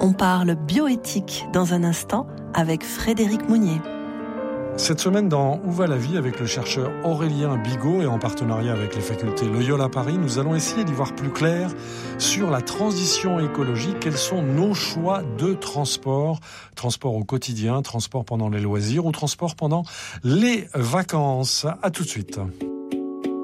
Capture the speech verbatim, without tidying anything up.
On parle bioéthique dans un instant avec Frédéric Mounier. Cette semaine, dans Où va la vie, avec le chercheur Aurélien Bigot et en partenariat avec les facultés Loyola Paris, nous allons essayer d'y voir plus clair sur la transition écologique. Quels sont nos choix de transport ? Transport au quotidien, transport pendant les loisirs ou transport pendant les vacances ? À tout de suite.